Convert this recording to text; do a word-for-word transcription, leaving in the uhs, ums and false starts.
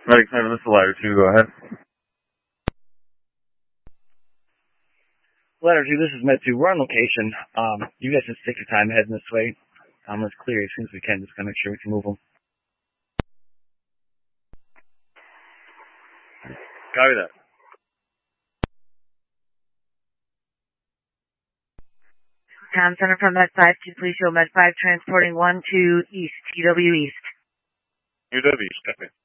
Medic seven, this is ladder two, go ahead. Ladder two, this is Med two. We're on location. Um, you guys just take your time heading this way. Um, let's clear as soon as we can. Just gotta make sure we can move them. Copy that. Tom Center from Med five to please show Med five transporting one to East, U W East. U W East, copy.